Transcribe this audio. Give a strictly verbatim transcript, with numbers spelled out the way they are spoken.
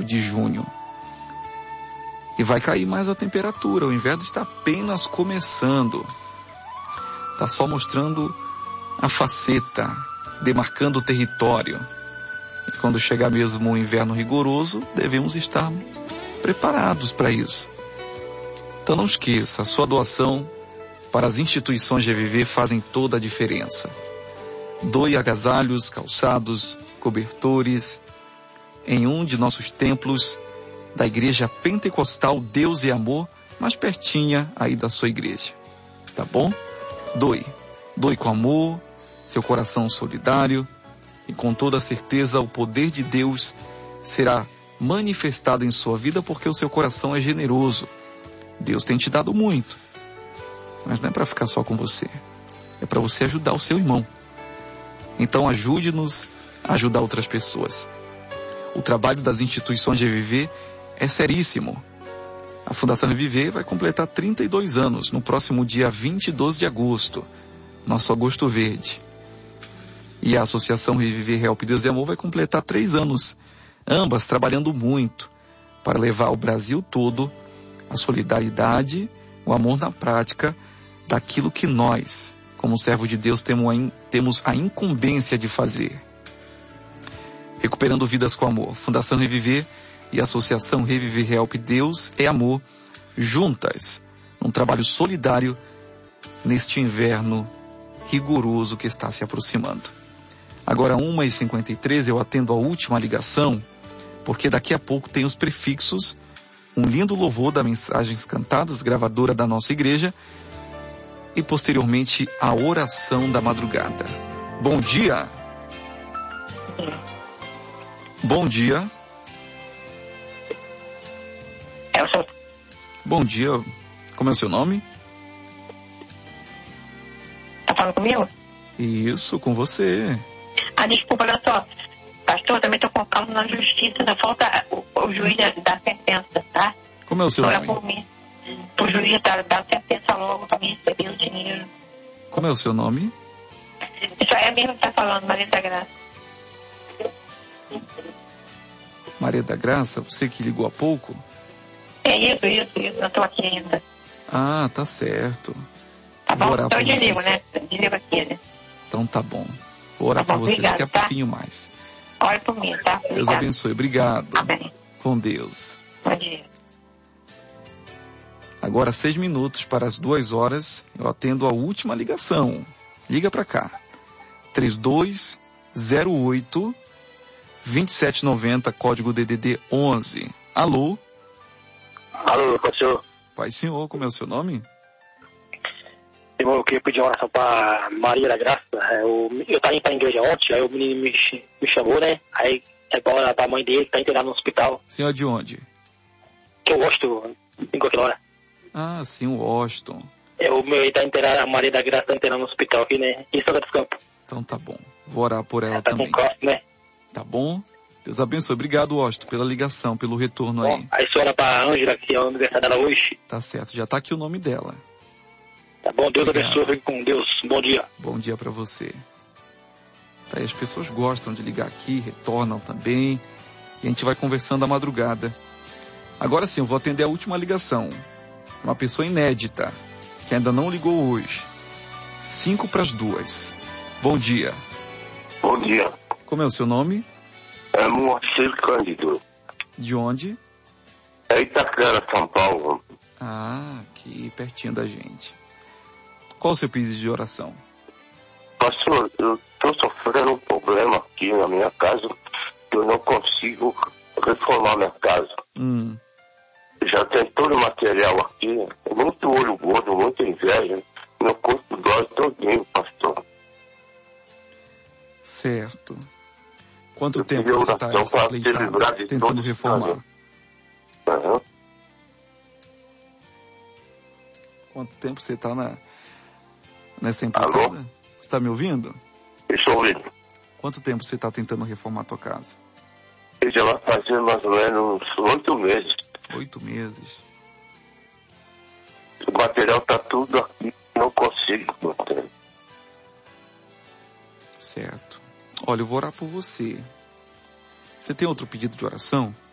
quatro de junho. E vai cair mais a temperatura, o inverno está apenas começando. Está só mostrando a faceta, demarcando o território. E quando chegar mesmo o inverno rigoroso, devemos estar preparados para isso. Então não esqueça, a sua doação para as instituições de Viver fazem toda a diferença. Doe agasalhos, calçados, cobertores em um de nossos templos da Igreja Pentecostal Deus e Amor, mais pertinha aí da sua igreja. Tá bom? Doe. Doe com amor, seu coração solidário, e com toda certeza o poder de Deus será manifestado em sua vida, porque o seu coração é generoso. Deus tem te dado muito, mas não é para ficar só com você, é para você ajudar o seu irmão. Então ajude-nos a ajudar outras pessoas. O trabalho das instituições de Reviver é seríssimo. A Fundação Reviver vai completar trinta e dois anos no próximo dia vinte e dois de agosto, nosso Agosto Verde. E a Associação Reviver Help Deus e Amor vai completar três anos, ambas trabalhando muito para levar ao Brasil todo a solidariedade, o amor na prática daquilo que nós, como servo de Deus, temos a incumbência de fazer. Recuperando vidas com amor. Fundação Reviver e Associação Reviver Help Deus é Amor, juntas, num trabalho solidário neste inverno rigoroso que está se aproximando. Agora, uma e cinquenta e três, eu atendo a última ligação, porque daqui a pouco tem os prefixos, um lindo louvor da Mensagens Cantadas, gravadora da nossa igreja, e posteriormente a oração da madrugada. Bom dia! Bom dia! Bom dia, como é o seu nome? Tá falando comigo? Isso, com você. Ah, desculpa, olha só. Pastor, eu também tô com causa na justiça, ainda falta o, o juiz da sentença, tá? Como é o seu Ora nome? por mim. O juiz da, da sentença logo pra mim receber o dinheiro. Como é o seu nome? Isso aí é mesmo que tá falando, Maria da Graça. Maria da Graça, você que ligou há pouco? É isso, isso, isso, eu tô aqui ainda. Ah, tá certo. Tá bom? Vou orar Então eu por desligo, você. né? Desligo aqui, né? Então tá bom. Vou orar Tá bom, por você obrigado, daqui a tá? pouquinho mais. Ore por mim, tá? Deus Obrigado. abençoe. Obrigado. Amém. Com Deus. Bom dia. Agora seis minutos para as duas horas, eu atendo a última ligação. Liga para cá. três dois zero oito, dois sete nove zero, código D D D onze. Alô? Alô, pastor. Pai Senhor, como é o seu nome? Eu queria pedir uma oração para Maria da Graça. Eu, eu tava indo pra igreja ontem, aí o menino me, me chamou, né? Aí agora a mãe dele tá internada no hospital. Senhor de onde? Que eu gosto em qualquer hora. Ah, sim, o Washington. É, o meu tá internado, a Maria da Graça tá internada no hospital aqui, né? Em São dos Campos. Então tá bom. Vou orar por ela tá também. com câncer, né? Tá bom? Deus abençoe. Obrigado, Washington, pela ligação, pelo retorno aí. Bom, aí você ora pra Ângela, que é o aniversário dela hoje. Tá certo, já tá aqui o nome dela. Tá bom, Deus Obrigado. abençoe, fique com Deus. Bom dia. Bom dia pra você. Tá aí, as pessoas gostam de ligar aqui, retornam também. E a gente vai conversando à madrugada. Agora sim, eu vou atender a última ligação. Uma pessoa inédita, que ainda não ligou hoje. Cinco para as duas. Bom dia. Bom dia. Como é o seu nome? É Moacir Cândido. De onde? É Itaquera, São Paulo. Ah, aqui pertinho da gente. Qual o seu pedido de oração? Pastor, eu estou sofrendo um problema aqui na minha casa, que eu não consigo reformar minha casa. Hum. Já tem todo o material aqui, muito olho gordo, muita inveja, meu corpo dói todinho, pastor. Certo. Quanto Eu tempo queria você está oração para se livrar pleitado, de tentando todo reformar? Aham. Quanto tempo você está na, nessa empreitada? Alô? Você está me ouvindo? Estou ouvindo. Quanto tempo você está tentando reformar a tua casa? Ele já vai fazer mais ou menos oito meses. Oito meses. O material está tudo aqui, não consigo manter. Certo. Olha, eu vou orar por você. Você tem outro pedido de oração?